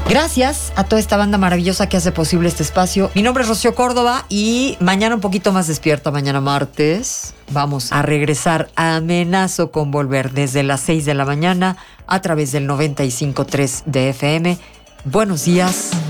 Gracias a toda esta banda maravillosa que hace posible este espacio. Mi nombre es Rocío Córdoba y mañana un poquito más despierta, mañana martes. Vamos a regresar amenazo con volver desde las 6 de la mañana a través del 95.3 de FM. Buenos días.